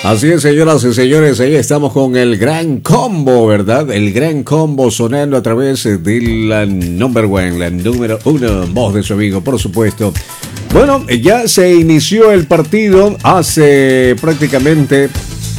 Así es, señoras y señores, ahí estamos con el gran combo, ¿verdad? El gran combo sonando a través de la number one, la número uno, voz de su amigo, por supuesto. Bueno, ya se inició el partido hace prácticamente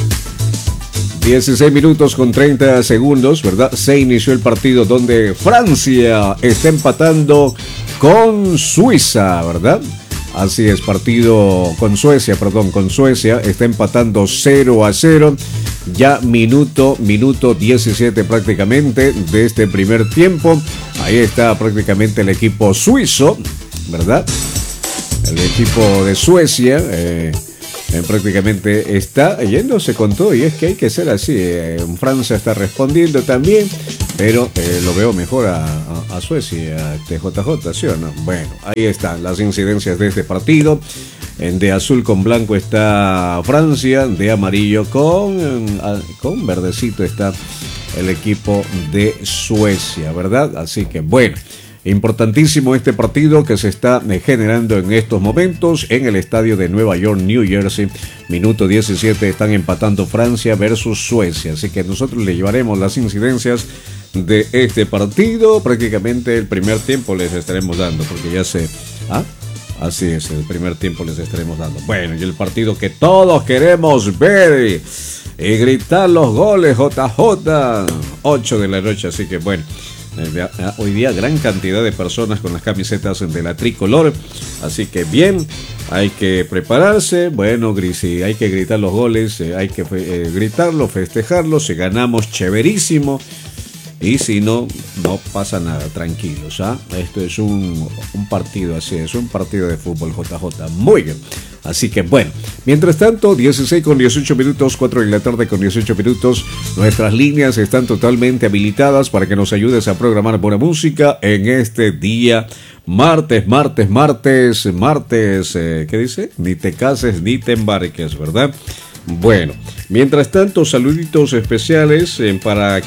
16 minutos con 30 segundos, ¿verdad? Se inició el partido donde Francia está empatando con Suiza, ¿verdad? Así es, partido con Suecia, está empatando 0-0, ya minuto 17 prácticamente de este primer tiempo. Ahí está prácticamente el equipo suizo, ¿verdad? El equipo de Suecia prácticamente está yéndose con todo, y es que hay que ser así. Francia está respondiendo también, pero lo veo mejor a Suecia, a TJJ, ¿sí o no? Bueno, ahí están las incidencias de este partido. De azul con blanco está Francia, de amarillo con verdecito está el equipo de Suecia, ¿verdad? Así que bueno, importantísimo este partido que se está generando en estos momentos en el estadio de Nueva York, New Jersey. Minuto 17, están empatando Francia versus Suecia. Así que nosotros le llevaremos las incidencias de este partido. Prácticamente el primer tiempo les estaremos dando, porque ya sé. Así es, el primer tiempo les estaremos dando. Bueno, y el partido que todos queremos ver y gritar los goles, JJ. 8 de la noche, así que bueno. Hoy día gran cantidad de personas con las camisetas de la tricolor, así que bien, hay que prepararse. Bueno, Grisi, hay que gritar los goles, hay que gritarlo, festejarlo. Si ganamos, chéverísimo, y si no, no pasa nada, tranquilos, ¿ah? Esto es un partido, así es, un partido de fútbol, JJ, muy bien. Así que bueno, mientras tanto, 16 con 18 minutos, 4 de la tarde con 18 minutos, nuestras líneas están totalmente habilitadas para que nos ayudes a programar buena música en este día, martes, ¿qué dice? Ni te cases ni te embarques, ¿verdad? Bueno, mientras tanto, saluditos especiales para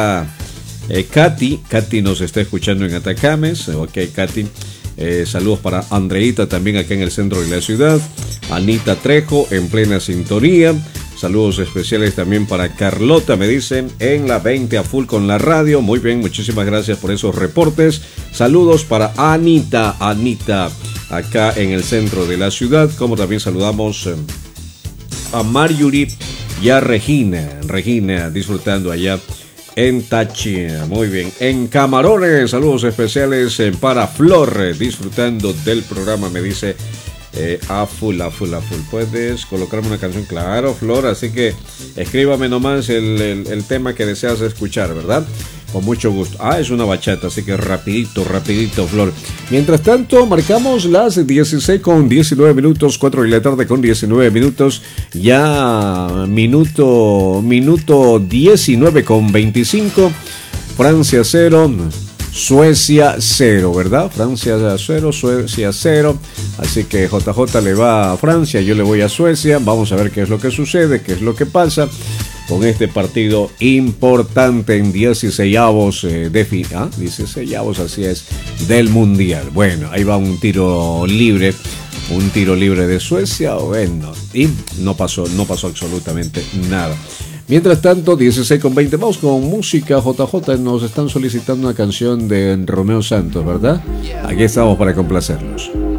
Katy nos está escuchando en Atacames, ok, Katy. Saludos para Andreita también acá en el centro de la ciudad. Anita Trejo en plena sintonía. Saludos especiales también para Carlota, me dicen, en la 20 a full con la radio. Muy bien, muchísimas gracias por esos reportes. Saludos para Anita acá en el centro de la ciudad. Como también saludamos a Marjorie y a Regina disfrutando allá en Táchira, muy bien. En Camarones, saludos especiales para Flor, disfrutando del programa, me dice a full. ¿Puedes colocarme una canción? Claro, Flor, así que escríbame nomás el tema que deseas escuchar, ¿verdad? Con mucho gusto. Es una bachata, así que rapidito, Flor. Mientras tanto, marcamos las 16 con 19 minutos, 4 de la tarde con 19 minutos. Ya minuto 19 con 25. Francia 0, Suecia 0, ¿verdad? Francia 0, Suecia 0. Así que JJ le va a Francia, yo le voy a Suecia. Vamos a ver qué es lo que sucede, qué es lo que pasa con este partido importante en 16avos 16avos, así es, del Mundial. Bueno, ahí va un tiro libre de Suecia, bueno, y no pasó absolutamente nada. Mientras tanto, 16 con 20, vamos con música. JJ, nos están solicitando una canción de Romeo Santos, ¿verdad? Aquí estamos para complacerlos.